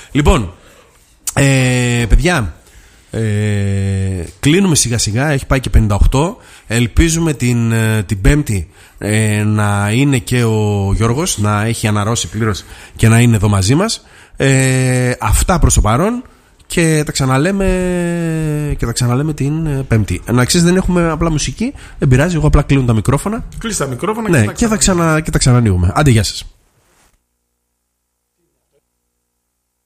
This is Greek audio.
Λοιπόν, παιδιά, κλείνουμε σιγά σιγά. Έχει πάει και 58. Ελπίζουμε την Πέμπτη να είναι και ο Γιώργος, να έχει αναρρώσει πλήρως και να είναι εδώ μαζί μας. Αυτά προς το παρόν. Και τα ξαναλέμε την Πέμπτη. Να ξέρεις, δεν έχουμε απλά μουσική. Δεν πειράζει, εγώ απλά κλείνω τα μικρόφωνα. Κλείστε τα μικρόφωνα, ναι, και τα ξανανοίγουμε. Άντε, γεια σας.